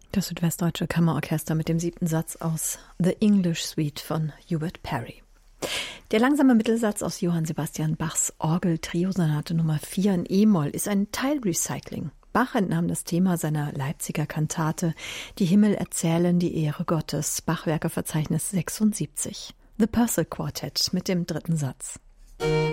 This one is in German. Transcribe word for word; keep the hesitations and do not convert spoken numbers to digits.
Das Südwestdeutsche Kammerorchester mit dem siebten Satz aus The English Suite von Hubert Parry. Der langsame Mittelsatz aus Johann Sebastian Bachs Orgel-Trio-Sonate Nummer vier in E-Moll ist ein Teilrecycling. Bach entnahm das Thema seiner Leipziger Kantate Die Himmel erzählen die Ehre Gottes, Bachwerkeverzeichnis sechsundsiebzig. The Purcell Quartet mit dem dritten Satz.